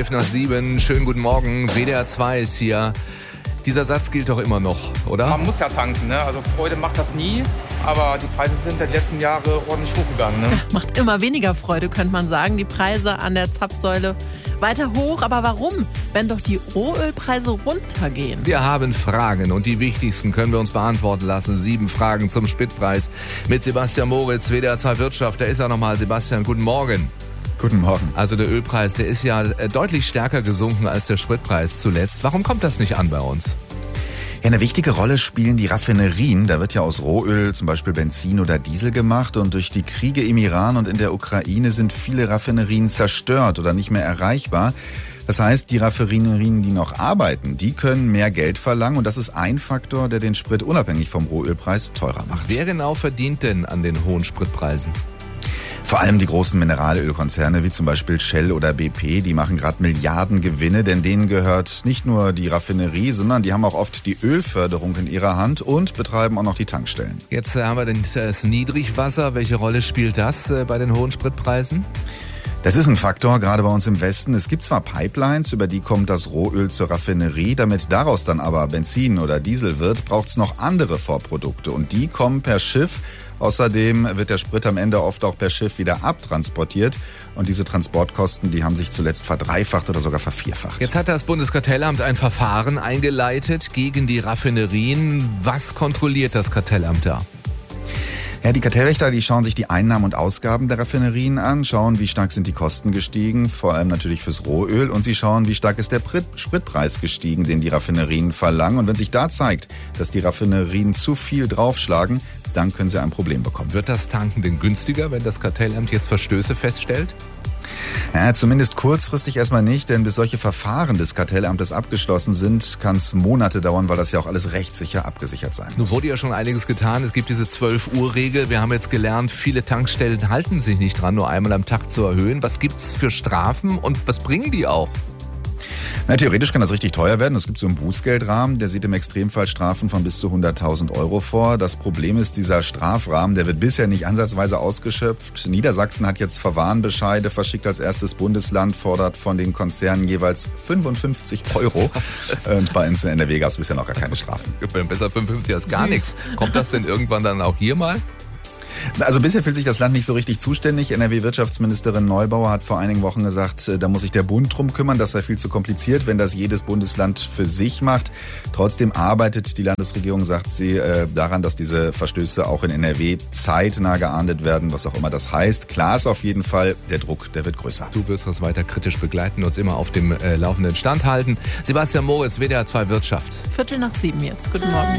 7:11. Schönen guten Morgen. WDR 2 ist hier. Dieser Satz gilt doch immer noch, oder? Man muss ja tanken, ne? Also Freude macht das nie, aber die Preise sind die letzten Jahre ordentlich hochgegangen. Ne? Ja, macht immer weniger Freude, könnte man sagen. Die Preise an der Zapfsäule weiter hoch. Aber warum, wenn doch die Rohölpreise runtergehen? Wir haben Fragen und die wichtigsten können wir uns beantworten lassen. 7 Fragen zum Spritpreis mit Sebastian Moritz, WDR 2 Wirtschaft. Da ist er nochmal. Sebastian, guten Morgen. Guten Morgen. Also der Ölpreis, der ist ja deutlich stärker gesunken als der Spritpreis zuletzt. Warum kommt das nicht an bei uns? Ja, eine wichtige Rolle spielen die Raffinerien. Da wird ja aus Rohöl zum Beispiel Benzin oder Diesel gemacht. Und durch die Kriege im Iran und in der Ukraine sind viele Raffinerien zerstört oder nicht mehr erreichbar. Das heißt, die Raffinerien, die noch arbeiten, die können mehr Geld verlangen. Und das ist ein Faktor, der den Sprit unabhängig vom Rohölpreis teurer macht. Wer genau verdient denn an den hohen Spritpreisen? Vor allem die großen Mineralölkonzerne wie zum Beispiel Shell oder BP, die machen gerade Milliarden Gewinne, denn denen gehört nicht nur die Raffinerie, sondern die haben auch oft die Ölförderung in ihrer Hand und betreiben auch noch die Tankstellen. Jetzt haben wir das Niedrigwasser. Welche Rolle spielt das bei den hohen Spritpreisen? Das ist ein Faktor, gerade bei uns im Westen. Es gibt zwar Pipelines, über die kommt das Rohöl zur Raffinerie. Damit daraus dann aber Benzin oder Diesel wird, braucht es noch andere Vorprodukte. Und die kommen per Schiff. Außerdem wird der Sprit am Ende oft auch per Schiff wieder abtransportiert. Und diese Transportkosten, die haben sich zuletzt verdreifacht oder sogar vervierfacht. Jetzt hat das Bundeskartellamt ein Verfahren eingeleitet gegen die Raffinerien. Was kontrolliert das Kartellamt da? Ja, die Kartellwächter, die schauen sich die Einnahmen und Ausgaben der Raffinerien an, schauen, wie stark sind die Kosten gestiegen, vor allem natürlich fürs Rohöl, und sie schauen, wie stark ist der Spritpreis gestiegen, den die Raffinerien verlangen. Und wenn sich da zeigt, dass die Raffinerien zu viel draufschlagen, dann können sie ein Problem bekommen. Wird das Tanken denn günstiger, wenn das Kartellamt jetzt Verstöße feststellt? Ja, zumindest kurzfristig erstmal nicht, denn bis solche Verfahren des Kartellamtes abgeschlossen sind, kann es Monate dauern, weil das ja auch alles rechtssicher abgesichert sein muss. Nun wurde ja schon einiges getan. Es gibt diese 12-Uhr-Regel. Wir haben jetzt gelernt, viele Tankstellen halten sich nicht dran, nur einmal am Tag zu erhöhen. Was gibt's für Strafen und was bringen die auch? Na, theoretisch kann das richtig teuer werden. Es gibt so einen Bußgeldrahmen, der sieht im Extremfall Strafen von bis zu 100.000 € vor. Das Problem ist, dieser Strafrahmen, der wird bisher nicht ansatzweise ausgeschöpft. Niedersachsen hat jetzt Verwarnbescheide verschickt als erstes Bundesland, fordert von den Konzernen jeweils 55 €. Und bei uns in NRW gab es bisher noch gar keine Strafen. Besser 55 als gar nichts. Kommt das denn irgendwann dann auch hier mal? Also bisher fühlt sich das Land nicht so richtig zuständig. NRW-Wirtschaftsministerin Neubauer hat vor einigen Wochen gesagt, da muss sich der Bund drum kümmern. Das sei viel zu kompliziert, wenn das jedes Bundesland für sich macht. Trotzdem arbeitet die Landesregierung, sagt sie, daran, dass diese Verstöße auch in NRW zeitnah geahndet werden, was auch immer das heißt. Klar ist auf jeden Fall, der Druck, der wird größer. Du wirst das weiter kritisch begleiten, uns immer auf dem laufenden Stand halten. Sebastian Moritz, WDR 2 Wirtschaft. 7:15 jetzt. Guten Morgen.